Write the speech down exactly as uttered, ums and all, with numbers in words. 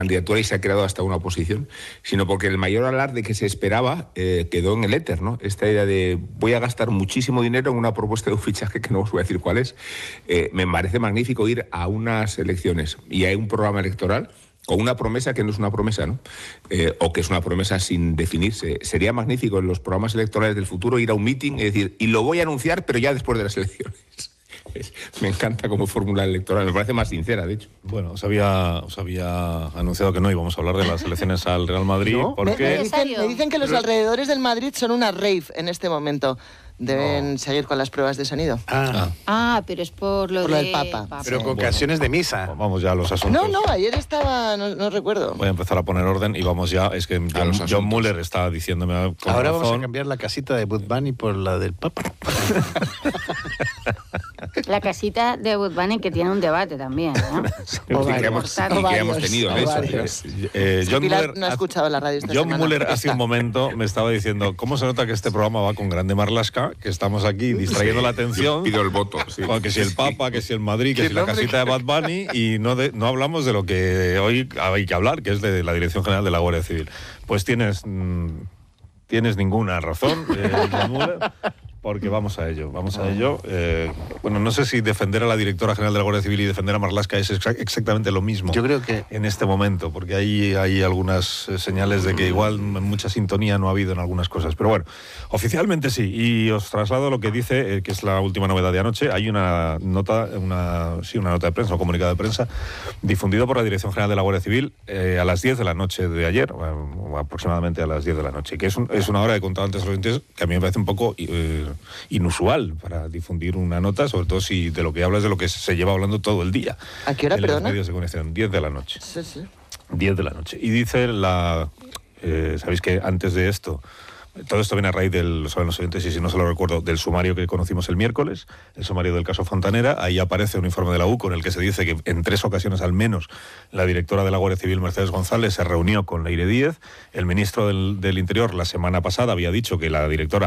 candidatura y se ha creado hasta una oposición, sino porque el mayor alarde que se esperaba eh, quedó en el éter, ¿no? Esta idea de voy a gastar muchísimo dinero en una propuesta de un fichaje que no os voy a decir cuál es. Eh, me parece magnífico ir a unas elecciones y hay un programa electoral con una promesa que no es una promesa, ¿no? Eh, o que es una promesa sin definirse. Sería magnífico en los programas electorales del futuro ir a un meeting y decir, y lo voy a anunciar, pero ya después de las elecciones. Me encanta como fórmula electoral, me parece más sincera, de hecho. Bueno, os había, os había anunciado que no íbamos a hablar de las elecciones al Real Madrid, ¿no? Porque... Me, me, dicen, me dicen que los alrededores del Madrid son una rave en este momento. Deben no. seguir con las pruebas de sonido. Ah, ah pero es por lo, por lo de... del Papa. Papa. Pero con ocasiones de misa. Vamos ya a los asuntos. No, no, ayer estaba, no, no recuerdo. Voy a empezar a poner orden y vamos ya. Es que John, John Muller está diciéndome con Ahora razón. Vamos a cambiar la casita de Bud Bunny por la del Papa. La casita de Bud Bunny que tiene un debate también, ¿no? Sí, que hemos, y que hemos tenido eso. Eh, John Pilar Muller, no ha escuchado la radio esta John semana, Muller hace está. un momento me estaba diciendo cómo se nota que este programa va con grande marlasca, que estamos aquí distrayendo sí, la atención. Pido el voto. Sí. Que si el Papa, que si el Madrid, que si la casita de Bad Bunny, y no, de, no hablamos de lo que hoy hay que hablar, que es de la Dirección General de la Guardia Civil. Pues tienes, mmm, tienes ninguna razón, eh, John Muller. Porque vamos a ello, vamos a ello. Eh, bueno, no sé si defender a la directora general de la Guardia Civil y defender a Marlaska es exa- exactamente lo mismo. Yo creo que en este momento, porque hay, hay algunas señales de que igual mucha sintonía no ha habido en algunas cosas. Pero bueno, oficialmente sí. Y os traslado lo que dice, eh, que es la última novedad de anoche. Hay una nota, una, sí, una nota de prensa, un comunicado de prensa, difundido por la Dirección General de la Guardia Civil eh, a las diez de la noche de ayer, o aproximadamente a las diez de la noche, que es, un, es una hora de contado antes de los oyentes que a mí me parece un poco... Eh, inusual para difundir una nota, sobre todo si de lo que hablas de lo que se lleva hablando todo el día. ¿A qué hora, en los perdona? medios de comunicación, diez de la noche. Sí, sí. diez de la noche. Y dice la... Eh, Sabéis que antes de esto, todo esto viene a raíz del, lo saben los oyentes, y si no se lo recuerdo, del sumario que conocimos el miércoles, el sumario del caso Fontanera. Ahí aparece un informe de la U C O en el que se dice que en tres ocasiones al menos la directora de la Guardia Civil, Mercedes González, se reunió con Leire Díez. El ministro del, del Interior la semana pasada había dicho que la directora